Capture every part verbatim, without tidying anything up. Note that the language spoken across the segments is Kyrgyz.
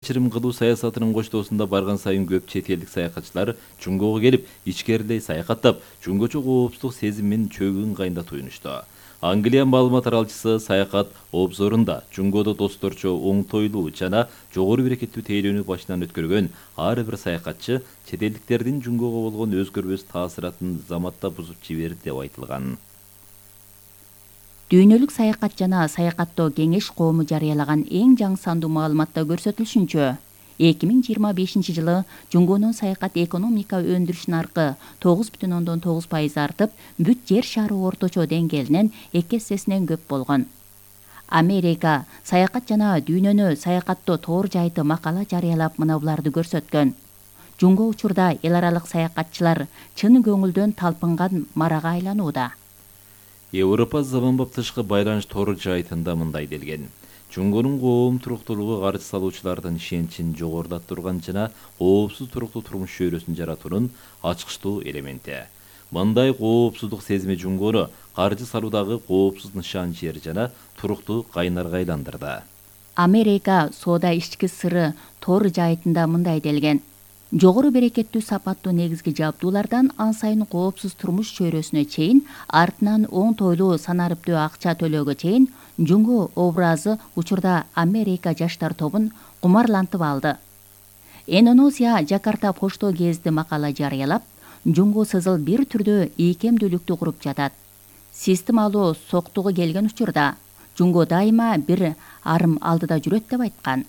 Чырым кылуу саясатынын коштоосунда барган сайын көп чет элдик саякатчылар Жунгого келип, ичкерилей саякаттап, жунгочо коопсуздук сезимин чөгүн кайында туюнушту. Англия маалымат аралчысы саякат обзорунда Жунгодо досторчо оңтойлуу жана жогору берекеттүү тейлөөнү башынан өткөргөн ар бир саякатчы чет элдиктердин Жунгого болгон өзгөрбөс таасиратын заматта бузуп жиберди деп айтылган. Дүйнөлүк саякат жана саякаттоо кеңеш коому жарыялаган эң жаңы сандуу маалыматта көрсөтүлүшүнчө, эки миң жыйырма бешинчи жылы Жунгонун саякат экономика өндүрүш наркы тогуз бүтүн ондон тогуз пайыз артып, бүт жер шары орточо деңгээлинен эки эсесинен көп болгон. Америка саякат жана дүйнөнү саякаттоо тоор жайты макала жарыялап мына буларды көрсөткөн. Жунго учурда эл аралык саякатчылар чын көңүлдөн талпынган марага айланууда. Европа заманбап тышкы байланыш тору жайтында мындай делген. Жунгонун коом туруктуулугу каржы салуучулардын ишеничин жогорулата турган жана коопсуз туруктуу турмуш чөйрөсүн жаратуунун ачкычтуу элементи. Мындай коопсуздук сезими Жунгону каржы салуудагы коопсуз нышан жер жана туруктуу кайнарга айландырды. Америка соода ички сыры тору жайтында мындай делген. Жогору берекеттүү сапаттуу негизги жабдуулардан ан сайын коопсуз турмуш чөйрөсүнө чейин, артынан оңтойлуу санариптүү акча төлөөгө чейин Жунго образы учурда Америка жаштар тобун кумарлантып алды. Индонезия Жакарта почто гезити макала жарыялап, Жунго сызыл бир түрдө ийкемдүүлүктү куруп жатат. Системалуу соктугу келген учурда Жунго дайыма бир арым алдыда жүрөт деп айткан.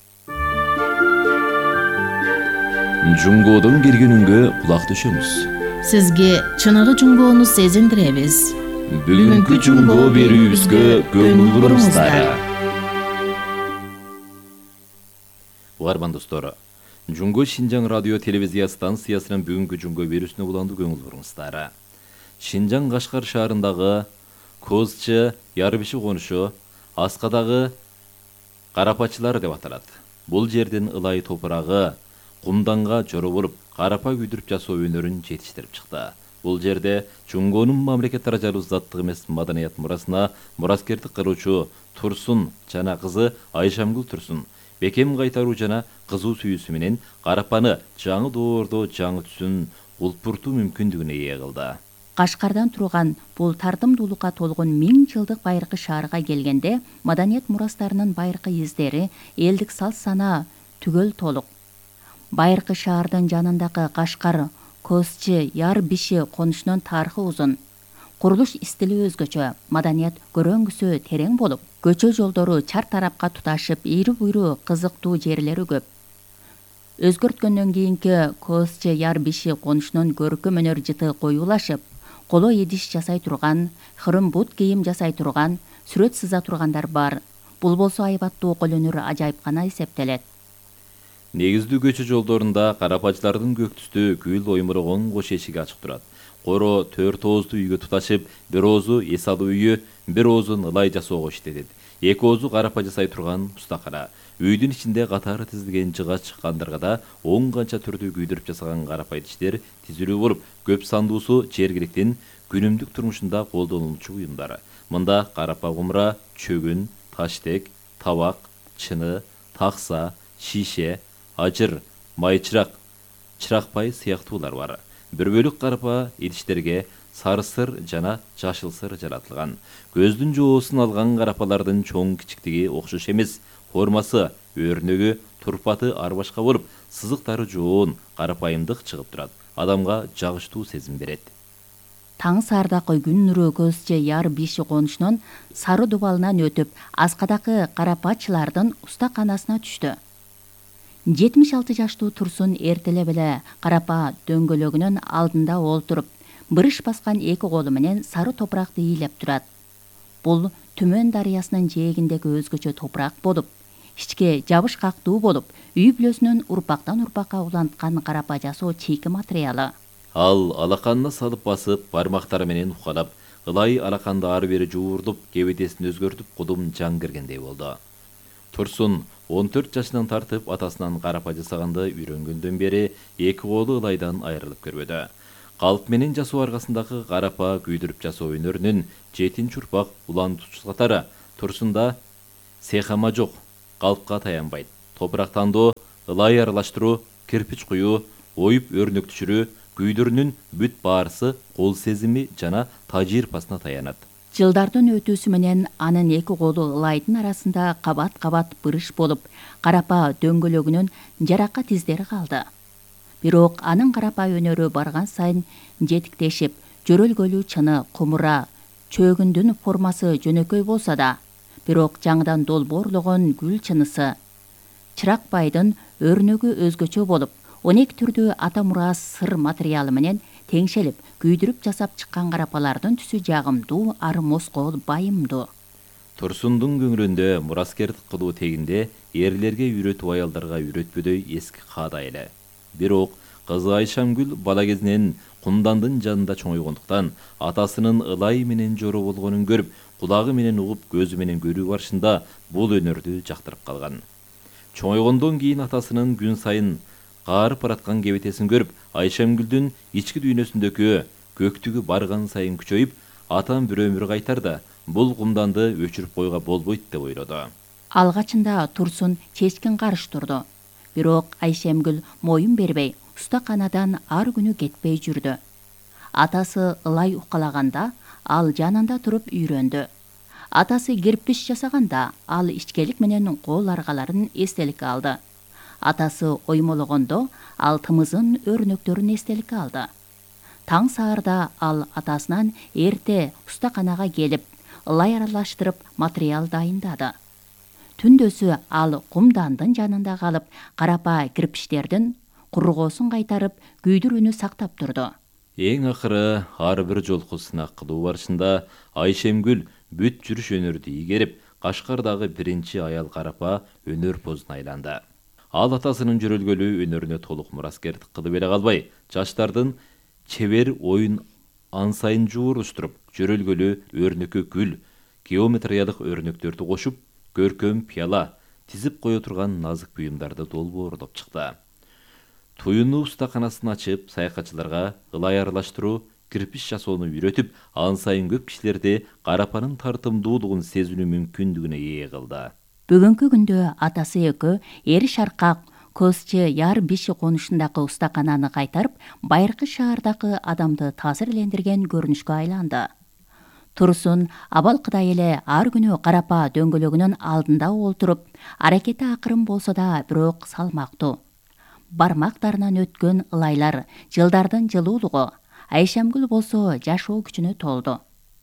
Жунгодон келгенүнгө кулак түшөмүз. Сизге чыныгы Жунгону сезиндиребиз. Бүгүнкү Жунго берүүбүзгө көңүл буруңуздар. Угарман достор, Жунго Шинжаң радио телевизия станциясынын бүгүнкү Жунго берүүсүнө уландуу көңүл буруңуздар. Шинжаң Кашкар шаарындагы Козчы Ярбиши конушу Аскадагы Карапачылар деп аталат. Бул жердин ылай топурагы кумданга жору болуп, карапа күйдүрүп жасоо өнөрүн жетиштирип чыкты. Бул жерде Жунгонун мамлекет даражалуу заттык эмес маданият мурасына мураскердик кылуучу Турсун жана кызы Айшамгүл Турсун бекем кайтаруу жана кызуу сүйүүсү менен карапаны жаңы доордо жаңы түсүн улпуртуу мүмкүндүгүнө ээ кылды. Кашкардан турган бул тартымдуулукка толгон миң жылдык байыркы шаарга келгенде маданият мурастарынын байыркы издери, элдик салт сана түгөл толук. Байыркы шаардын жанындагы Кашкар Козчы Ярбиши конушунун тарыхы узун. Курулуш стили өзгөчө, маданият көрөңгүсү терең болуп, көчө жолдору чар тарапка туташып, ийри буйру кызыктуу жерлери көп. Өзгөрткөндөн кийинки Козчы Ярбиши конушунун көркөм өнөр жыты коюулашып, коло идиш жасай турган, хырым бут кийим жасай турган, сүрөт сыза тургандар бар. Бул болсо айбаттуу кол өнөр ажайып гана эсептелет. Негиздүү көчө жолдорунда карапачылардын көк түстүү гүл оймурогон кош эшиги ачык турат. Коро төрт ооздуу үйгө туташып, бир оозу эс алуу үйү, бир оозун ылай жасоого иштетет. Эки оозу карапа жасай турган устакара. Үйдүн ичинде катары тизилген жыгач кандаргада он канча түрдүү күйдүрүп жасаган карапа идиштер тизилүү болуп, көп сандуусу жергиликтин күнүмдүк турмушунда колдонулчу буюмдар. Мында карапа кумра, чөгүн, таштек, табак, чыны, такса, шише, ажыр, майчырак, чыракпай сыяктуулар бар. Бир бөлүк карапа идиштерге сары сыр жана жашыл сыр жаратылган. Көздүн жоосун алган карапалардын чоң кичиктиги окшош эмес. Формасы, өрнөгү, турпаты ар башка болуп, сызыктары жоон, карапайымдык чыгып турат. Адамга жагыштуу сезим берет. Таң саардакы күн нуру Козчы Ярбиши конушунун сары дубалынан өтүп, Аскадагы карапачылардын устаканасына түштү. жетимиш алты жаштуу Турсун эртеле беле карапа дөңгөлөгүнүн алдында олтуруп, бырыш баскан эки колу менен сары топуракты ыйлап турат. Бул Түмөн дарыясынын жээгиндеги өзгөчө топурак болуп, ичке жабышкактуу болуп, үй бүлөсүнүн урпактан урпакка уланткан карапа жасоо чийки материалы. Ал алаканына салып басып, бармактары менен ухалап, ылай алаканды ары бери жуурдуп, кебетесин өзгөртүп, кудум жан киргендей болду. Турсун он төрт жашынан тартып атасынан карапа жасаганды үйрөнгөндөн бери эки колу ылайдан айрылып көрбөдү. Калп менен жасоо аркасындагы карапа күйдүрүп жасоо өнөрүнүн жетинчи урпак улантуучу катары Турсунда сехама жок, калпка таянбайт. топурактандоо, ылай аралаштыруу, кирпич куюу, оюп өрнөк түшүрүү күйдүрүнүн бүт баарысы кол сезими жана тажрыйбасына таянат. Жылдардын өтүүсү менен анын эки колу ылайдын арасында кабат-кабат бырыш болуп, карапа дөңгөлөгүнүн жаракат издери калды. Бирок анын карапа өнөрү барган сайын жетиктешип, жөрөлгөлүү чыны кумура, чөгүндүн формасы жөнөкөй болсо да, бирок жаңыдан долбоорлогон гүл чынысы Чыракбайдын өрнөгү өзгөчө болуп, он эки түрдүү ата мурас сыр материалы менен теңшелип, күйдүрүп жасап чыккан карапалардын түсү жагымдуу, ары москол, байымдуу. Турсундун көңүлүндө мураскердик кылуу тегинде эрлерге үйрөтүп аялдарга үйрөтпөдөй эски каада эле. Бирок кызы Айшамгүл бала кезинен кумдандын жанында чоңойгондуктан атасынын ылай менен жоро болгонун көрүп, кулагы менен угуп, көзү менен көрүү барышында бул өнөрдү жактырып калган. Чоңойгондон кийин атасынын күн сайын каарып бараткан кебетесин көрүп, Айшамгүлдүн ички дүйнөсүндөгү көктүгү барган сайын күчөйүп, атам бір өмүр кайтар да, бул кумданды өчүрүп койууга болбойт деп ойлоду. Алгачында Турсун чечкин каршы турду. Бирок Айшемгүл моюн бербей, устаканадан ар күнү кетпей жүрдү. Атасы ылай укалаганда, ал жанында туруп үйрөндү. Атасы кирпич жасаганда, ал ичкелик менен кол аргаларын эстеликке алды. Атасы оймологондо, ал тымызын өрнөктөрүн эстеликке алды. Таң саарда ал атасынан эрте устаканага келип, ылай аралаштырып материал дайындады. Түндөсү ал кумдандын жанында калып, карапа кирпичтердин кургоосун кайтарып, күйдүрүүнү сактап турду. Эң акыры ар бир жолку сынак кылуу барышында Айшемгүл бүт жүрүш өнөрдү ийгерип, Кашкардагы биринчи аял карапа өнөр позуна айланды. Ал атасынын жөрөлгөлүү өнөрүнө толук мураскердик кылып эле калбай, жаштардын чебер оюн ансайын жууруштуруп, жөрөлгөлүү өрнөккө гүл, геометриялык өрнөктөрдү кошуп, көркөм пияла, тизип кое турган назык буюмдарды долбоорлоп чыкты. Туюну устаканасын ачып, саякатчыларга ылай аралаштыруу, кирпич жасоону үйрөтүп, ан сайын көп кишилерди карапанын тартымдуулугун сезүүнү мүмкүндүгүнө ээ кылды. Бүгүнкү күндө атасы экөө эри шаркак Көзче яр биши конушундагы устакананы кайтарып, байыркы шаардагы адамды таасирлендирген көрүнүшкө айланды. Турсун абалкыдай эле ар күнү карапа дөңгөлөгүнүн алдында олтуруп, аракети акырын болсо да, бирок салмактуу. Бармактарынан өткөн ылайлар, жылдардын жылуулугу, Айшамгүл болсо жашоо күчүнө толду.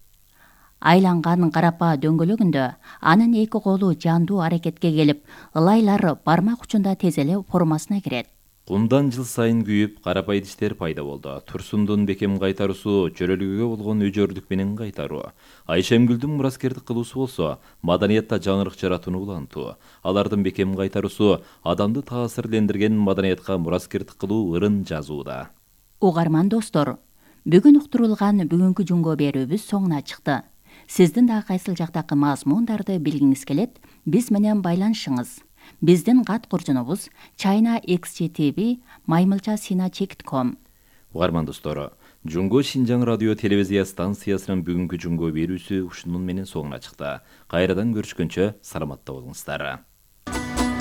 Айланган карапа дөңгөлөгүндө анын эки колу жандуу аракетке келип, ылайлар бармак учунда тез эле формасына кирет. Кумдан жыл сайын күйүп, карапа идиштер пайда болду. Турсундун бекем кайтаруусу жөрөлгөгө болгон өжөрдүк менен кайтаруу. Айшемгүлдүн мураскердик кылуусу болсо маданиятта жаңырык жаратууну улантуу. Алардын бекем кайтаруусу адамды таасирлендирген маданиятка мураскердик кылуу ырын жазууда. Угарман достор, бүгүн уктурулган бүгүнкү жунго берүүбүз соңуна чыкты. Сиздин да кайсыл жактагы мазмундарды билгиңиз келет, биз менен байланышыңыз. Биздин кат куржунубуз china x j t v маймылча сина чек точка ком. Угарман достору, Жунго Шинжаң радио телевизия станциясынын бүгүнкү жунго берүүсү ушунун менен соңуна чыкты. Кайрадан көрүшкөнчө саламатта болуңуздар.